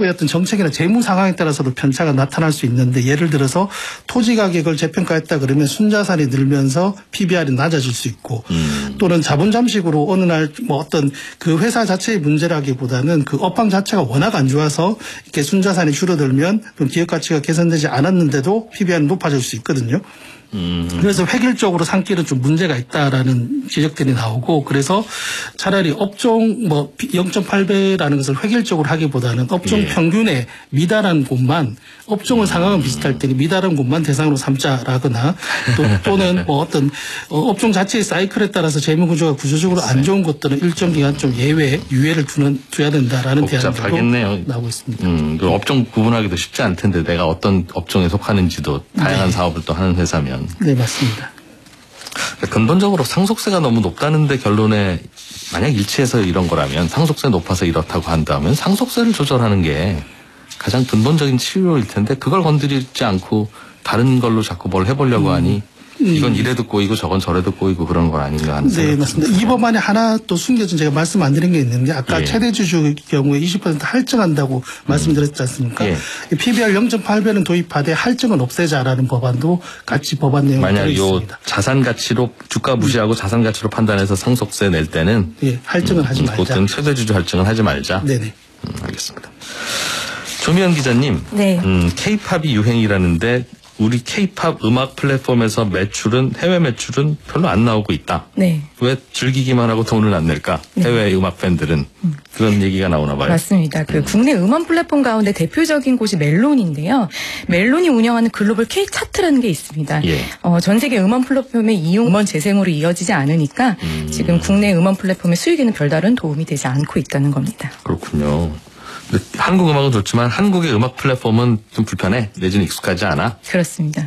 정부의 어떤 정책이나 재무 상황에 따라서도 편차가 나타날 수 있는데 예를 들어서 토지 가격을 재평가했다 그러면 순자산이 늘면서 PBR이 낮아질 수 있고 또는 자본 잠식으로 어느 날 뭐 어떤 그 회사 자체의 문제라기보다는 그 업황 자체가 워낙 안 좋아서 이렇게 순자산이 줄어들면 좀 기업 가치가 개선되지 않았는데도 PBR이 높아질 수 있거든요. 그래서 획일적으로 산길은 좀 문제가 있다라는 지적들이 나오고 그래서 차라리 업종 뭐 0.8배라는 것을 획일적으로 하기보다는 업종 예. 평균에 미달한 곳만 업종은 상황은 비슷할 테니 미달한 곳만 대상으로 삼자라거나 또는 뭐 어떤 업종 자체의 사이클에 따라서 재무 구조가 구조적으로 안 좋은 것들은 일정 기간 좀 유예를 둬야 된다라는 대안도 나오고 있습니다. 그 업종 구분하기도 쉽지 않을 텐데 내가 어떤 업종에 속하는지도 다양한 사업을 또 하는 회사면. 네, 맞습니다. 근본적으로 상속세가 너무 높다는데 결론에 만약 일치해서 이런 거라면 상속세 높아서 이렇다고 한다면 상속세를 조절하는 게 가장 근본적인 치료일 텐데 그걸 건드리지 않고 다른 걸로 자꾸 뭘 해보려고 하니 이건 이래도 꼬이고 저건 저래도 꼬이고 그런 건 아닌가 하는 생각이 네, 맞습니다. 이 법안에 하나 또 숨겨진 제가 말씀 안 드린 게 있는데 아까 예. 최대 주주의 경우에 20% 할증한다고 말씀드렸지 않습니까? 예. PBR 0.8배는 도입하되 할증은 없애자라는 법안도 같이 법안 내용이 만약 들어있습니다. 요 자산 가치로 주가 무시하고 자산 가치로 판단해서 상속세 낼 때는 예, 할증은 하지 말자. 그것은 최대 주주 할증은 하지 말자. 네네. 알겠습니다. 조미연 기자님, 네. K-팝이 유행이라는데 우리 K-팝 음악 플랫폼에서 해외 매출은 별로 안 나오고 있다. 네. 왜 즐기기만 하고 돈을 안 낼까? 네. 해외 음악 팬들은 그런 얘기가 나오나 봐요. 맞습니다. 그 국내 음원 플랫폼 가운데 대표적인 곳이 멜론인데요. 멜론이 운영하는 글로벌 K 차트라는 게 있습니다. 예. 전 세계 음원 플랫폼의 이용 음원 재생으로 이어지지 않으니까 지금 국내 음원 플랫폼의 수익에는 별다른 도움이 되지 않고 있다는 겁니다. 그렇군요. 근데 한국 음악은 좋지만 한국의 음악 플랫폼은 좀 불편해? 내지는 익숙하지 않아? 그렇습니다.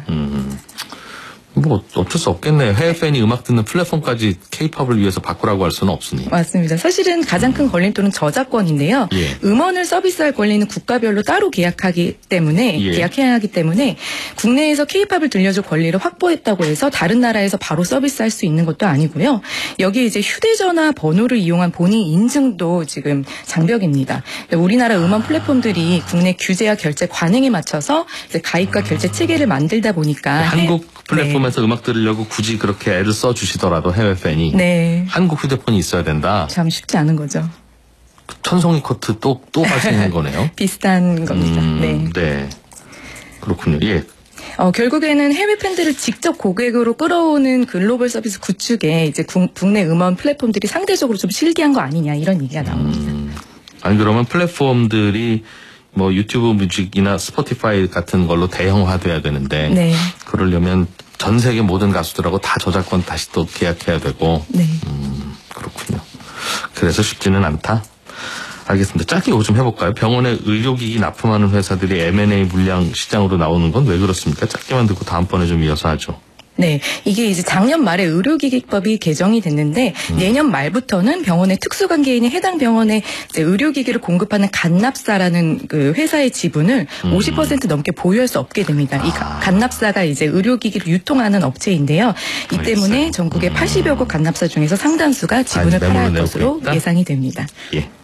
뭐 어쩔 수 없겠네요. 해외 팬이 음악 듣는 플랫폼까지 K-팝을 위해서 바꾸라고 할 수는 없으니. 맞습니다. 사실은 가장 큰 걸림돌은 저작권인데요. 예. 음원을 서비스할 권리는 국가별로 따로 계약해야 하기 때문에 국내에서 K-팝을 들려줄 권리를 확보했다고 해서 다른 나라에서 바로 서비스할 수 있는 것도 아니고요. 여기에 이제 휴대전화 번호를 이용한 본인 인증도 지금 장벽입니다. 우리나라 음원 플랫폼들이 국내 규제와 결제 관행에 맞춰서 이제 가입과 결제 체계를 만들다 보니까 한국 플랫폼에서 음악 들으려고 굳이 그렇게 애를 써주시더라도 해외 팬이 한국 휴대폰이 있어야 된다. 참 쉽지 않은 거죠. 천송이 코트 또 하시는 거네요. 비슷한 겁니다. 네. 그렇군요. 예. 결국에는 해외 팬들을 직접 고객으로 끌어오는 글로벌 서비스 구축에 이제 국내 음원 플랫폼들이 상대적으로 좀 실기한 거 아니냐 이런 얘기가 나옵니다. 아니 그러면 플랫폼들이 뭐 유튜브 뮤직이나 스포티파이 같은 걸로 대형화돼야 되는데 그러려면 전 세계 모든 가수들하고 다 저작권 다시 또 계약해야 되고 그렇군요. 그래서 쉽지는 않다. 알겠습니다. 짧게 이거 좀 해볼까요? 병원에 의료기기 납품하는 회사들이 M&A 물량 시장으로 나오는 건 왜 그렇습니까? 짧게만 듣고 다음번에 좀 이어서 하죠. 네, 이게 이제 작년 말에 의료기기법이 개정이 됐는데 내년 말부터는 병원의 특수관계인이 해당 병원에 이제 의료기기를 공급하는 간납사라는 그 회사의 지분을 50% 넘게 보유할 수 없게 됩니다. 이 간납사가 이제 의료기기를 유통하는 업체인데요. 이 때문에 전국의 80여 곳 간납사 중에서 상당수가 지분을 팔아야 할 것으로 예상이 됩니다. 예.